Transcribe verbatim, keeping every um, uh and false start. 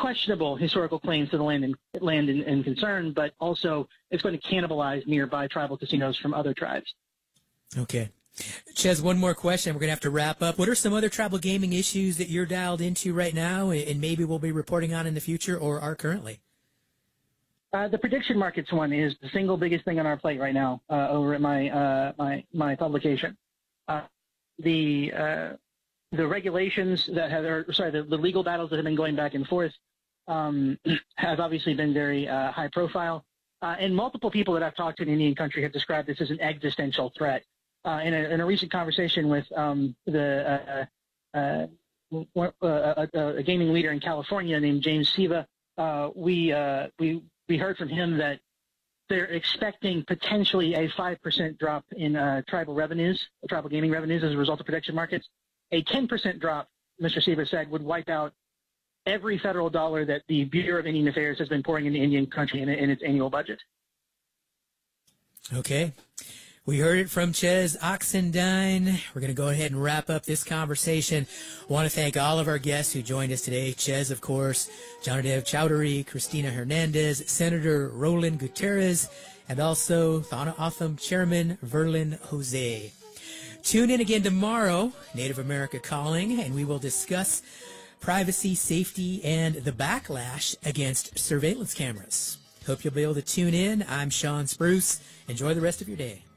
questionable historical claims to the land in, land in, in concern, but also it's going to cannibalize nearby tribal casinos from other tribes. Okay. Ches, one more question. We're going to have to wrap up. What are some other tribal gaming issues that you're dialed into right now and maybe we'll be reporting on in the future or are currently? Uh, the prediction markets one is the single biggest thing on our plate right now uh, over at my uh, my my publication. Uh, the uh, the regulations that have, or sorry, the, the legal battles that have been going back and forth um, have obviously been very uh, high profile. Uh, and multiple people that I've talked to in Indian country have described this as an existential threat. Uh, in, a, in a recent conversation with um, the uh, uh, uh, a, a gaming leader in California named James Siva, uh, we uh, we we heard from him that they're expecting potentially a five percent drop in uh, tribal revenues, tribal gaming revenues as a result of prediction markets. A ten percent drop, Mister Siva said, would wipe out every federal dollar that the Bureau of Indian Affairs has been pouring into Indian country in, in its annual budget. Okay. We heard it from Ches Oxendine. We're going to go ahead and wrap up this conversation. I want to thank all of our guests who joined us today. Ches, of course, Jonadev Chowdhury, Cristina Hernandez, Senator Roland Gutierrez, and also Thana Otham Chairman Verlin Jose. Tune in again tomorrow, Native America Calling, and we will discuss privacy, safety, and the backlash against surveillance cameras. Hope you'll be able to tune in. I'm Sean Spruce. Enjoy the rest of your day.